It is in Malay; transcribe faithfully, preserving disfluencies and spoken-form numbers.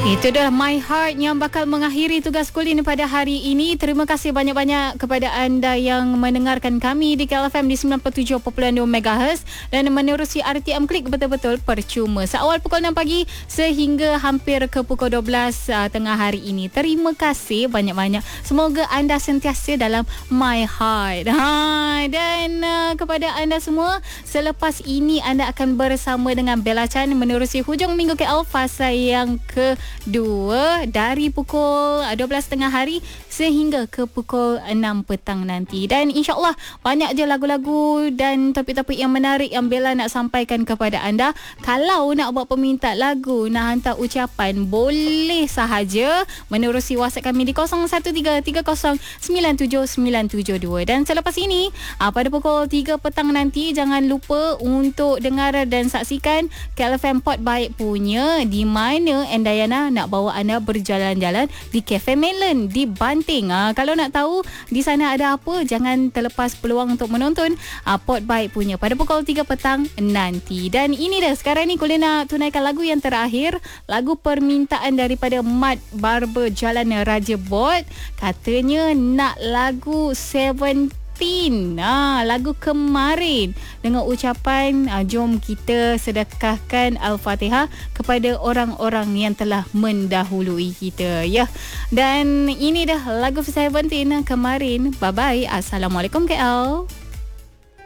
Itu dah My Heart yang bakal mengakhiri tugas kuliah pada hari ini. Terima kasih banyak-banyak kepada anda yang mendengarkan kami di K L F M di sembilan puluh tujuh perpuluhan dua megahertz dan menerusi R T M Klik betul-betul percuma. Seawal pukul enam pagi sehingga hampir ke pukul dua belas uh, tengah hari ini. Terima kasih banyak-banyak. Semoga anda sentiasa dalam My Heart. Ha, dan uh, kepada anda semua, selepas ini anda akan bersama dengan Bella Chan menerusi hujung minggu K L fasa yang ke dua dari pukul dua belas tengah hari sehingga ke pukul enam petang nanti. Dan insyaAllah banyak je lagu-lagu dan topik-topik yang menarik yang Bella nak sampaikan kepada anda. Kalau nak buat peminta lagu, nak hantar ucapan, boleh sahaja menerusi WhatsApp kami di kosong satu tiga tiga kosong sembilan tujuh sembilan tujuh dua. Dan selepas ini pada pukul tiga petang nanti, jangan lupa untuk dengar dan saksikan K L F M Pot Baik punya, di mana Endayana nak bawa anda berjalan-jalan di Cafe Melon di Banting. Ha, kalau nak tahu di sana ada apa, jangan terlepas peluang untuk menonton ha, Pot Baik punya pada pukul tiga petang nanti. Dan ini dah, sekarang ni Kuliah nak tunaikan lagu yang terakhir, lagu permintaan daripada Mat Barber Jalan Raja Bot. Katanya nak lagu Seventeen, ah, lagu kemarin, dengan ucapan ah, jom kita sedekahkan Al-Fatihah kepada orang-orang yang telah mendahului kita, ya. Dan ini dah lagu Seventeen kemarin. Bye bye. Assalamualaikum K L.